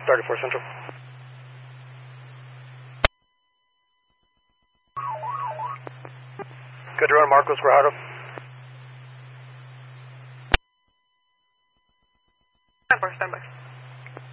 34 Central. Good to run, Marcos Grajado. Stand by.